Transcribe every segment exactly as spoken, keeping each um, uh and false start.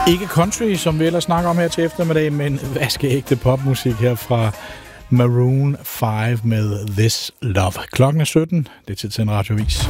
Ikke country, som vi ellers snakker om her til eftermiddag, men vaskeægte popmusik her fra Maroon fem med This Love. Klokken er sytten. Det er tid til en radioavis.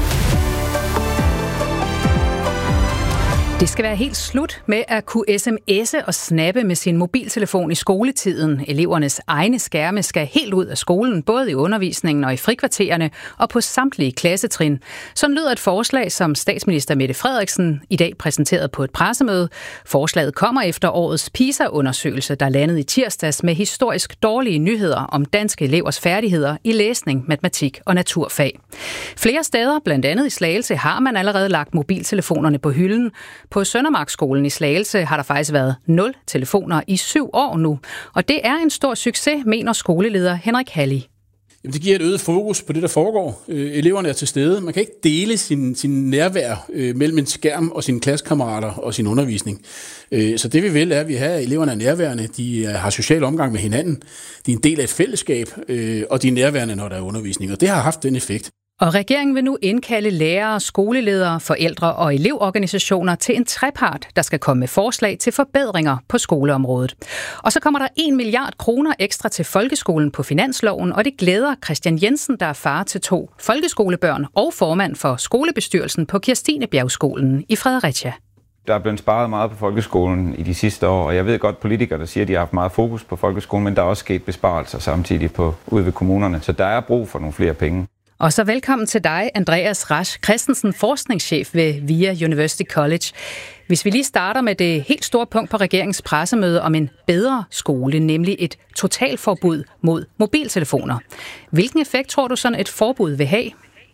Det skal være helt slut med at kunne sms'e og snappe med sin mobiltelefon i skoletiden. Elevernes egne skærme skal helt ud af skolen, både i undervisningen og i frikvartererne og på samtlige klassetrin. Sådan lyder et forslag, som statsminister Mette Frederiksen i dag præsenterede på et pressemøde. Forslaget kommer efter årets PISA-undersøgelse, der landede i tirsdags med historisk dårlige nyheder om danske elevers færdigheder i læsning, matematik og naturfag. Flere steder, blandt andet i Slagelse, har man allerede lagt mobiltelefonerne på hylden. På Søndermarkskolen i Slagelse har der faktisk været nul telefoner i syv år nu. Og det er en stor succes, mener skoleleder Henrik Halli. Jamen, det giver et øget fokus på det, der foregår. Øh, eleverne er til stede. Man kan ikke dele sin, sin nærvær øh, mellem en skærm og sine klassekammerater og sin undervisning. Øh, så det vi vil er, at vi har eleverne er nærværende. De er, har social omgang med hinanden. De er en del af et fællesskab, øh, og de er nærværende, når der er undervisning. Og det har haft den effekt. Og regeringen vil nu indkalde lærere, skoleledere, forældre og elevorganisationer til en trepart, der skal komme med forslag til forbedringer på skoleområdet. Og så kommer der en milliard kroner ekstra til folkeskolen på finansloven, og det glæder Christian Jensen, der er far til to folkeskolebørn og formand for skolebestyrelsen på Kirstinebjergskolen i Fredericia. Der er blevet sparet meget på folkeskolen i de sidste år, og jeg ved godt politikere, der siger, at de har haft meget fokus på folkeskolen, men der er også sket besparelser samtidig på, ude ved kommunerne, så der er brug for nogle flere penge. Og så velkommen til dig, Andreas Rasch Christensen, forskningschef ved V I A University College. Hvis vi lige starter med det helt store punkt på regeringens pressemøde om en bedre skole, nemlig et totalforbud mod mobiltelefoner. Hvilken effekt tror du sådan et forbud vil have?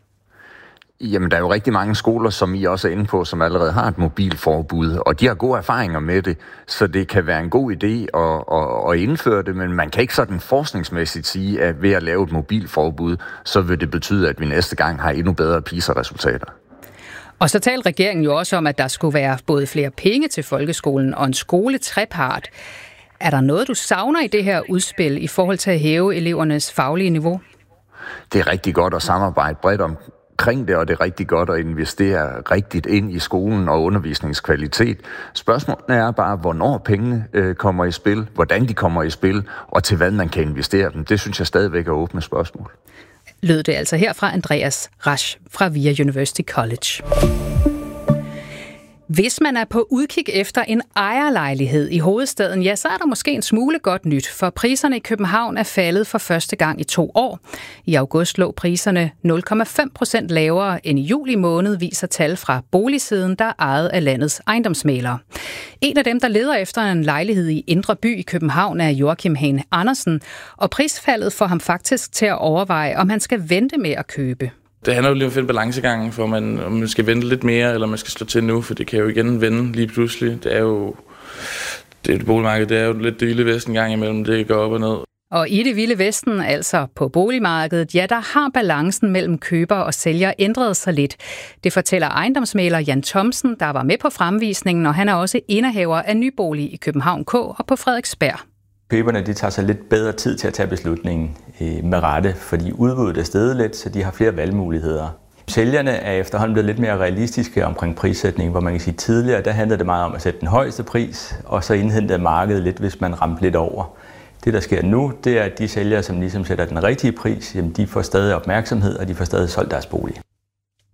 Jamen, der er jo rigtig mange skoler, som I også er inde på, som allerede har et mobilforbud, og de har gode erfaringer med det, så det kan være en god idé at, at, at indføre det, men man kan ikke sådan forskningsmæssigt sige, at ved at lave et mobilforbud, så vil det betyde, at vi næste gang har endnu bedre PISA-resultater. Og så talte regeringen jo også om, at der skulle være både flere penge til folkeskolen og en skoletrepart. Er der noget, du savner i det her udspil i forhold til at hæve elevernes faglige niveau? Det er rigtig godt at samarbejde bredt om kring det, og det er rigtig godt at investere rigtigt ind i skolen og undervisningskvalitet. Spørgsmålet er bare, hvornår pengene øh, kommer i spil, hvordan de kommer i spil, og til hvad man kan investere dem. Det synes jeg stadigvæk er åbne spørgsmål. Lød det altså her fra Andreas Rasch fra V I A University College. Hvis man er på udkig efter en ejerlejlighed i hovedstaden, ja, så er der måske en smule godt nyt, for priserne i København er faldet for første gang i to år. I august lå priserne nul komma fem procent lavere end i juli måned, viser tal fra Boligsiden, der er ejet af landets ejendomsmæglere. En af dem, der leder efter en lejlighed i Indre By i København, er Joachim Hane Andersen, og prisfaldet får ham faktisk til at overveje, om han skal vente med at købe. Det handler jo lige om at finde balancegangen, for man, om man skal vente lidt mere, eller man skal slå til nu, for det kan jo igen vende lige pludselig. Det er jo det, det boligmarked, det er jo lidt det vilde vesten gang imellem, det går op og ned. Og i det vilde vesten, altså på boligmarkedet, ja, der har balancen mellem køber og sælger ændret sig lidt. Det fortæller ejendomsmægler Jan Thomsen, der var med på fremvisningen, og han er også indehaver af Nybolig i København K og på Frederiksberg. Køberne de tager sig lidt bedre tid til at tage beslutningen øh, med rette, fordi udbuddet er steget lidt, så de har flere valgmuligheder. Sælgerne er efterhånden blevet lidt mere realistiske omkring prissætning, hvor man kan sige tidligere, der handlede det meget om at sætte den højeste pris, og så indhente markedet lidt, hvis man ramte lidt over. Det, der sker nu, det er, at de sælgere, som ligesom sætter den rigtige pris, jamen, de får stadig opmærksomhed, og de får stadig solgt deres bolig.